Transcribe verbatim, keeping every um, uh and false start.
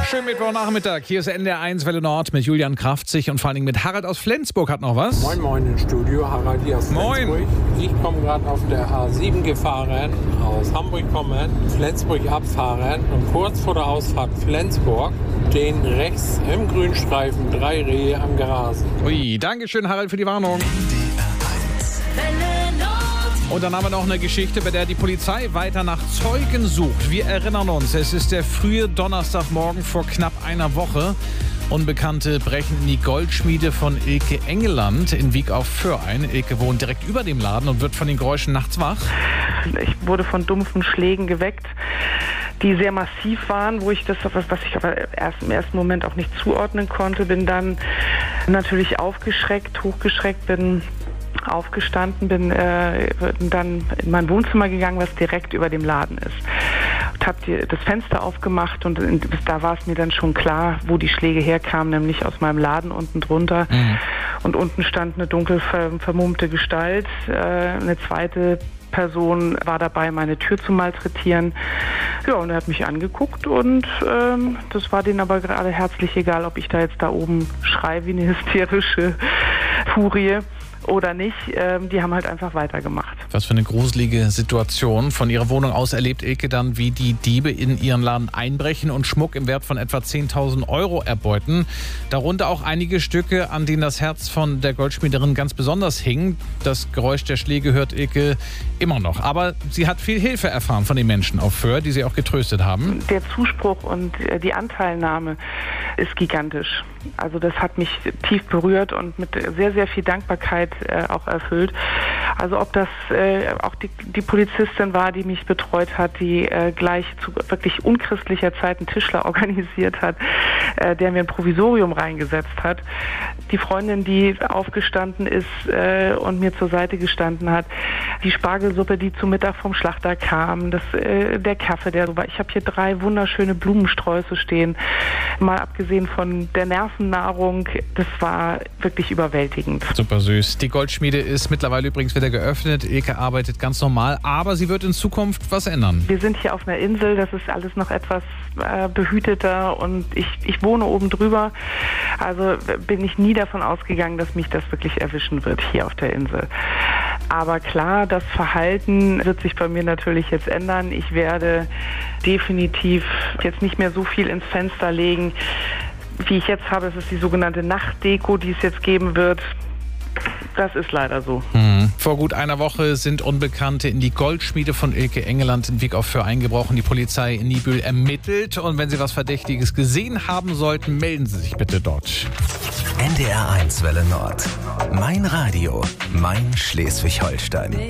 Schönen Mittwochnachmittag. Hier ist N D R eins Welle Nord mit Julian Kraftzig und vor allen Dingen mit Harald aus Flensburg. Hat noch was? Moin Moin im Studio, Harald hier aus Moin. Flensburg. Ich komme gerade auf der A sieben gefahren, aus Hamburg kommen, Flensburg abfahren und kurz vor der Ausfahrt Flensburg stehen rechts im Grünstreifen drei Rehe am Grasen. Ui, Dankeschön Harald für die Warnung. Und dann haben wir noch eine Geschichte, bei der die Polizei weiter nach Zeugen sucht. Wir erinnern uns, es ist der frühe Donnerstagmorgen vor knapp einer Woche. Unbekannte brechen in die Goldschmiede von Ilke Engeland in Wiek auf Föhr ein. Ilke wohnt direkt über dem Laden und wird von den Geräuschen nachts wach. Ich wurde von dumpfen Schlägen geweckt, die sehr massiv waren, wo ich das, was ich aber erst im ersten Moment auch nicht zuordnen konnte. Bin dann natürlich aufgeschreckt, hochgeschreckt, bin aufgestanden, bin äh, dann in mein Wohnzimmer gegangen, was direkt über dem Laden ist. Und habe das Fenster aufgemacht und bis da war es mir dann schon klar, wo die Schläge herkamen, nämlich aus meinem Laden unten drunter. Mhm. Und unten stand eine dunkel vermummte Gestalt. Äh, eine zweite Person war dabei, meine Tür zu malträtieren. Ja, und er hat mich angeguckt und ähm, das war denen aber gerade herzlich egal, ob ich da jetzt da oben schreie wie eine hysterische Furie oder nicht. Ähm, die haben halt einfach weitergemacht. Was für eine gruselige Situation. Von ihrer Wohnung aus erlebt Ilke dann, wie die Diebe in ihren Laden einbrechen und Schmuck im Wert von etwa zehntausend Euro erbeuten. Darunter auch einige Stücke, an denen das Herz von der Goldschmiederin ganz besonders hing. Das Geräusch der Schläge hört Ilke immer noch. Aber sie hat viel Hilfe erfahren von den Menschen auf Föhr, die sie auch getröstet haben. Der Zuspruch und die Anteilnahme ist gigantisch. Also das hat mich tief berührt und mit sehr, sehr viel Dankbarkeit äh, auch erfüllt. Also ob das äh, auch die, die Polizistin war, die mich betreut hat, die äh, gleich zu wirklich unchristlicher Zeit einen Tischler organisiert hat, äh, der mir ein Provisorium reingesetzt hat. Die Freundin, die aufgestanden ist äh, und mir zur Seite gestanden hat. Die Spargelsuppe, die zu Mittag vom Schlachter kam. Das, äh, der Kaffee, der so war. Ich habe hier drei wunderschöne Blumensträuße stehen. Mal abgesehen von der Nervennahrung, das war wirklich überwältigend. Super süß. Die Goldschmiede ist mittlerweile übrigens wieder geöffnet. Ilke arbeitet ganz normal, aber sie wird in Zukunft was ändern. Wir sind hier auf einer Insel, das ist alles noch etwas äh, behüteter und ich, ich wohne oben drüber. Also bin ich nie davon ausgegangen, dass mich das wirklich erwischen wird hier auf der Insel. Aber klar, das Verhalten wird sich bei mir natürlich jetzt ändern. Ich werde definitiv jetzt nicht mehr so viel ins Fenster legen, wie ich jetzt habe. Es ist die sogenannte Nachtdeko, die es jetzt geben wird. Das ist leider so. Mhm. Vor gut einer Woche sind Unbekannte in die Goldschmiede von Ilke Engeland in Wiek auf Föhr eingebrochen. Die Polizei in Niebüll ermittelt. Und wenn Sie was Verdächtiges gesehen haben sollten, melden Sie sich bitte dort. N D R eins Welle Nord. Mein Radio, mein Schleswig-Holstein.